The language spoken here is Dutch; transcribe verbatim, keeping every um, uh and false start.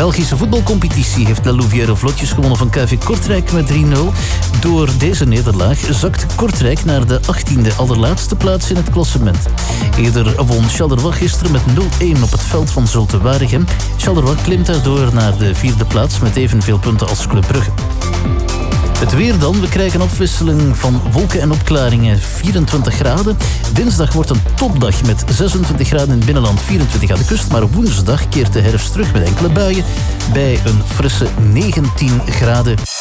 Belgische voetbalcompetitie heeft La Louvière vlotjes gewonnen van K V Kortrijk met drie nul. Door deze nederlaag zakt Kortrijk naar de achttiende allerlaatste plaats in het klassement. Eerder won Charleroi gisteren met nul een op het veld van Zulte Waregem. Charleroi klimt daardoor naar de vierde plaats met evenveel punten als Club Brugge. Het weer dan. We krijgen een afwisseling van wolken en opklaringen. vierentwintig graden. Dinsdag wordt een topdag met zesentwintig graden in het binnenland, vierentwintig aan de kust. Maar woensdag keert de herfst terug met enkele buien bij een frisse negentien graden.